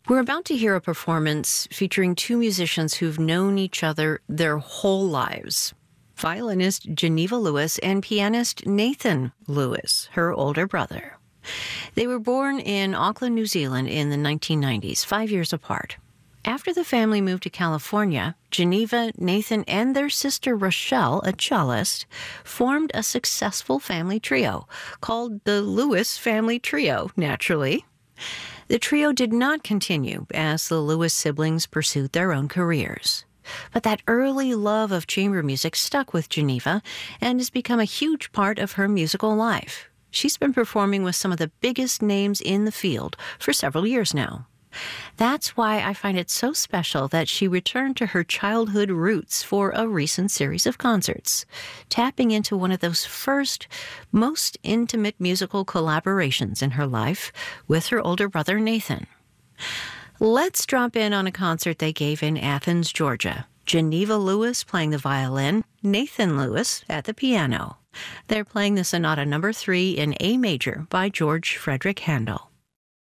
We're about to hear a performance featuring two musicians who've known each other their whole lives. Violinist Geneva Lewis and pianist Nathan Lewis, her older brother. They were born in Auckland, New Zealand in the 1990s, 5 years apart. After the family moved to California, Geneva, Nathan, and their sister Rochelle, a cellist, formed a successful family trio called the Lewis Family Trio, naturally. The trio did not continue as the Lewis siblings pursued their own careers. But that early love of chamber music stuck with Geneva and has become a huge part of her musical life. She's been performing with some of the biggest names in the field for several years now. That's why I find it so special that she returned to her childhood roots for a recent series of concerts, tapping into one of those first, most intimate musical collaborations in her life with her older brother Nathan. Let's drop in on a concert they gave in Athens, Georgia. Geneva Lewis playing the violin, Nathan Lewis at the piano. They're playing the Sonata No. 3 in A major by George Frederick Handel.